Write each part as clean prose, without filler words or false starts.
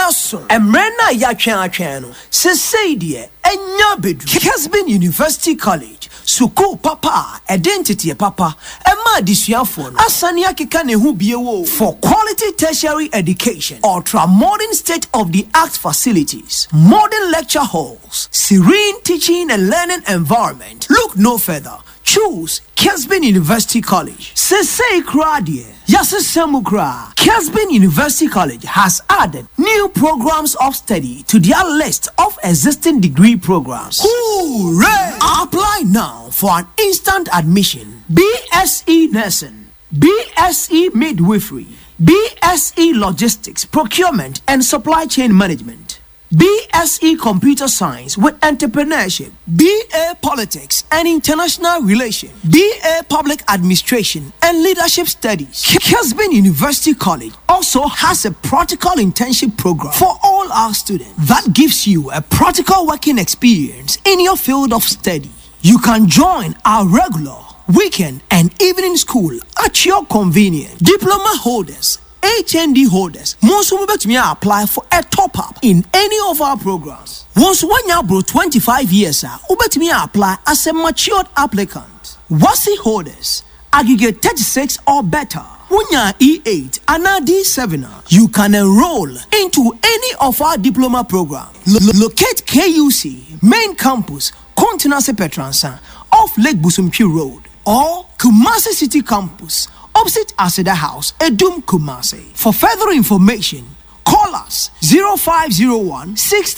so emrena ya twan no se sei de enya bedu Kesbin University College suku papa identity papa ema disuafo no asane akeka ne hu biewo for quality tertiary education ultra modern state of the art facilities, modern lecture halls, serene teaching and learning environment. Look no further. Choose Kesbin University College. Sesei Kradie. Yasesemukra. Kesbin University College has added new programs of study to their list of existing degree programs. Hooray! Apply now for an instant admission. BSc Nursing, BSc Midwifery, BSc Logistics, Procurement and Supply Chain Management, BSc Computer Science with Entrepreneurship, BA Politics and International Relations, BA Public Administration and Leadership Studies. Kesbin University College also has a practical internship program for all our students that gives you a practical working experience in your field of study. You can join our regular, weekend and evening school at your convenience. Diploma holders, HND holders, most of them may apply for a top-up in any of our programs. Once one year bro 25 years, may apply as a matured applicant. WASI holders, aggregate 36 or better. Wunya E8 and D7, you can enroll into any of our diploma programs. Locate KUC main campus, Continental Petransa, off Lake Busumpi Road, or Kumasi City Campus, opposite Aseda House, Edum Kumasi. For further information, call us 0501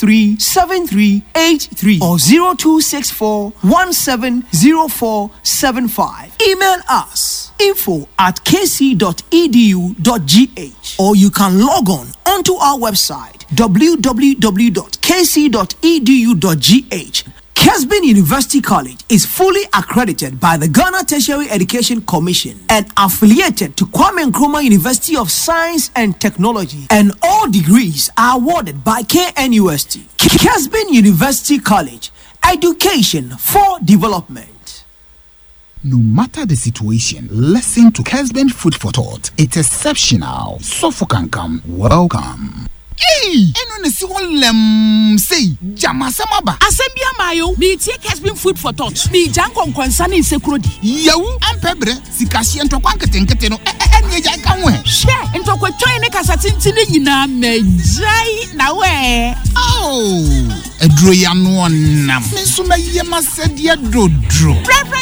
637383 or 0264170475. Email us info@kc.edu.gh or you can log on onto our website www.kc.edu.gh. Kesbin University College is fully accredited by the Ghana Tertiary Education Commission and affiliated to Kwame Nkrumah University of Science and Technology, and all degrees are awarded by KNUST. Kesbin University College, education for development. No matter the situation, listen to Kesbin Food for Thought. It's exceptional. So for can come, welcome. Hey, eno ne si wolem sei jama samaba asembia mayo mi tie Kesbin Food for Thought mi janko nkwansa ne nsekrodi yawu ampebre sikahie ntokwa nketenkete no ene eja ka ho she ntokwa twan ne kasatinti ne nyina majai na we oh edro ya no nam me so maye masede dodro